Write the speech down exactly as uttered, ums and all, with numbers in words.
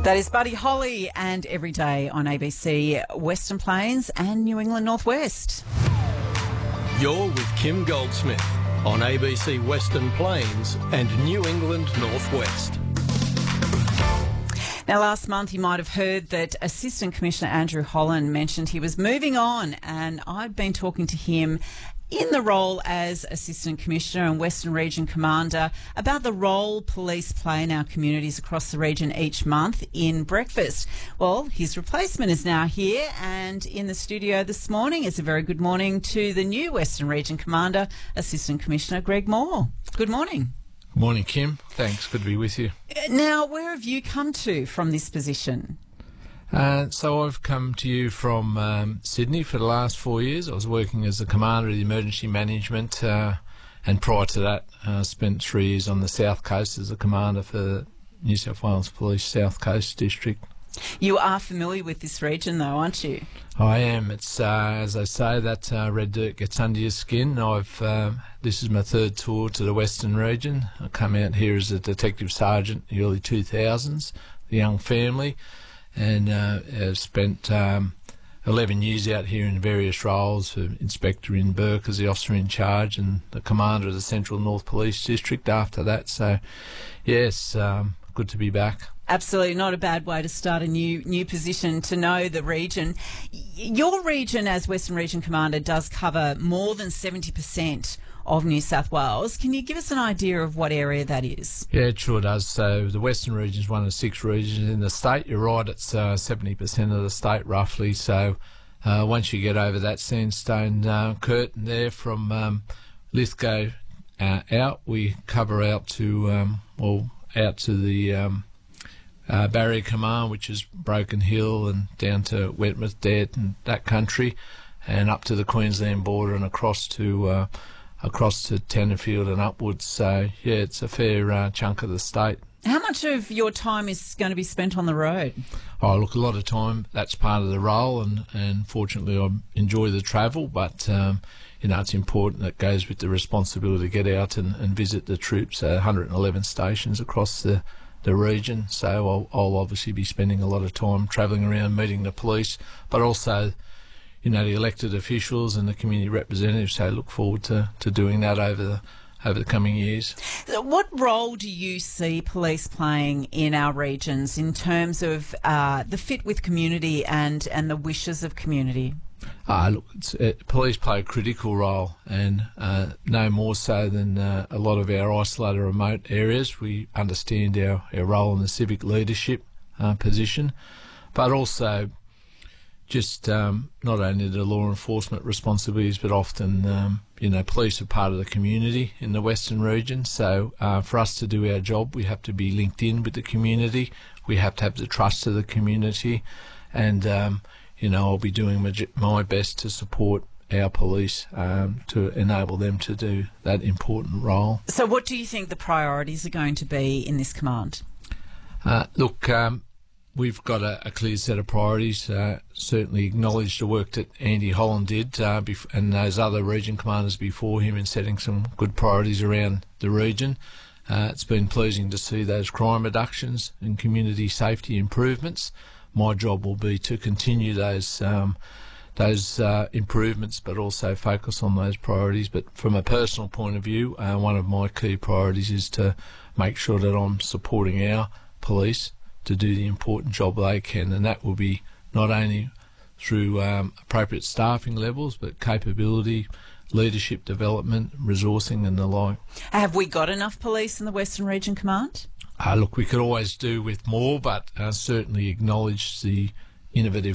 That is Buddy Holly and Every Day on A B C Western Plains and New England Northwest. You're with Kim Goldsmith on A B C Western Plains and New England Northwest. Now, last month you might have heard that Assistant Commissioner Andrew Holland mentioned he was moving on, and I've been talking to him in the role as Assistant Commissioner and Western Region Commander about the role police play in our communities across the region each month in breakfast. Well, his replacement is now here, and in the studio this morning is a very good morning to the new Western Region Commander, Assistant Commissioner Greg Moore. Good morning. Good morning, Kim. Thanks. Good to be with you. Now, where have you come to from this position? Uh, so I've come to you from um, Sydney for the last four years. I was working as the Commander of the Emergency Management, uh, and prior to that I uh, spent three years on the South Coast as a Commander for the New South Wales Police South Coast District. You are familiar with this region though, aren't you? I am. It's, uh, as I say, that uh, red dirt gets under your skin. I've uh, This is my third tour to the Western region. I come out here as a Detective Sergeant in the early two thousands, the young family, and uh, have spent um, eleven years out here in various roles, for Inspector in Burke as the officer in charge and the Commander of the Central North Police District after that. So, yes, um, good to be back. Absolutely, not a bad way to start a new new position, to know the region. Your region as Western Region Commander does cover more than seventy percent of New South Wales. Can you give us an idea of what area that is? Yeah, it sure does. So the Western region is one of six regions in the state. You're right, it's uh, seventy percent of the state roughly. So uh, once you get over that sandstone uh, curtain there from um, Lithgow uh, out, we cover out to, um, well, out to the um, uh, Barrier Command, which is Broken Hill, and down to Wentworth, Dead and that country, and up to the Queensland border and across to uh, across to Tenterfield and upwards. So, yeah, it's a fair uh, chunk of the state. How much of your time is going to be spent on the road? Oh, look, a lot of time. That's part of the role, and, and fortunately I enjoy the travel, but, um, you know, it's important. That goes with the responsibility to get out and, and visit the troops, uh, one hundred eleven stations across the, the region. So I'll, I'll obviously be spending a lot of time travelling around, meeting the police, but also, you know, the elected officials and the community representatives. So I look forward to, to doing that over the over the coming years. What role do you see police playing in our regions in terms of uh, the fit with community and, and the wishes of community? Ah, look, it's, uh, police play a critical role, and uh, no more so than uh, a lot of our isolated remote areas. We understand our, our role in the civic leadership uh, position, but also just um, not only the law enforcement responsibilities, but often, um, you know, police are part of the community in the Western region. So uh, for us to do our job, we have to be linked in with the community. We have to have the trust of the community. And, um, you know, I'll be doing my, my best to support our police um, to enable them to do that important role. So what do you think the priorities are going to be in this command? Uh, look, um, we've got a, a clear set of priorities. Uh, certainly acknowledge the work that Andy Holland did uh, bef- and those other region commanders before him in setting some good priorities around the region. Uh, it's been pleasing to see those crime reductions and community safety improvements. My job will be to continue those um, those uh, improvements, but also focus on those priorities. But from a personal point of view, uh, one of my key priorities is to make sure that I'm supporting our police to do the important job they can, and that will be not only through um, appropriate staffing levels, but capability, leadership development, resourcing and the like. Have we got enough police in the Western Region Command? Uh, look, we could always do with more, but uh, certainly acknowledge the innovative